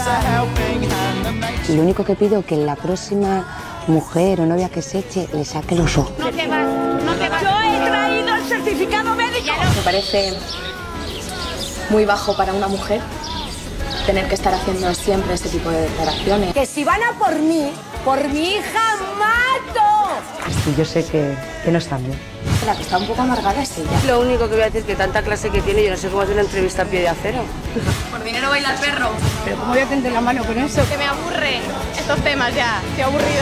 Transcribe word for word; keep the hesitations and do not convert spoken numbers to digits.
Lo único que pido es que la próxima mujer o novia que se eche le saque los ojos. No te vas, no te vas. Yo he traído el certificado médico. Me parece muy bajo para una mujer tener que estar haciendo siempre este tipo de declaraciones. Que si van a por mí, por mi hija mato. Y yo sé que, que no están bien. La que está un poco amargada es ella. Lo único que voy a decir es que tanta clase que tiene, yo no sé cómo hacer una entrevista a pie de acero. Por dinero baila el perro. Pero ¿cómo voy a tender la mano con eso? Que me aburre estos temas ya, estoy aburrida.